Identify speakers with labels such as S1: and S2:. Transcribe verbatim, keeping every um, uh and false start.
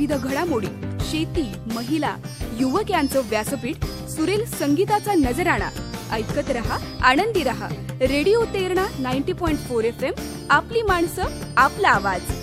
S1: विविध घडामोडी, शेती, महिला, युवक यांचं व्यासपीठ, सुरेल संगीताचा नजराणा. ऐकत रहा, आनंदी रहा. रेडिओ तेरणा नव्वद पॉइंट चार एफ एम. आपली माणसं, आपला आवाज.